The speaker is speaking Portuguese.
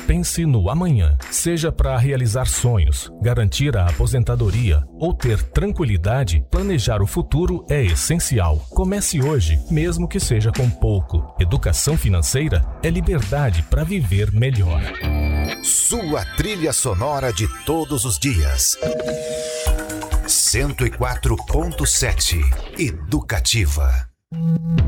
Pense no amanhã, seja para realizar sonhos, garantir a aposentadoria ou ter tranquilidade, planejar o futuro é essencial. Comece hoje, mesmo que seja com pouco. Educação financeira é liberdade para viver melhor. Sua trilha sonora de todos os dias. 104.7 Educativa.